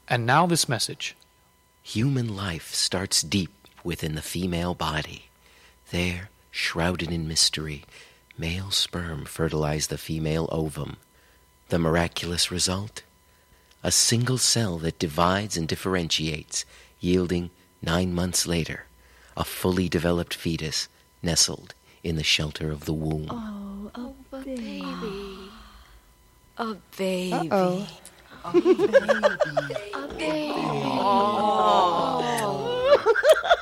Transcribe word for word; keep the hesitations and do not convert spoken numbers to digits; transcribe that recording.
And now this message. Human life starts deep within the female body. There, shrouded in mystery, male sperm fertilize the female ovum. The miraculous result? A single cell that divides and differentiates, yielding, nine months later, a fully developed fetus nestled in the shelter of the womb. Oh, a, Oh, a baby. baby. A baby. Uh-oh. A baby. A baby. Oh.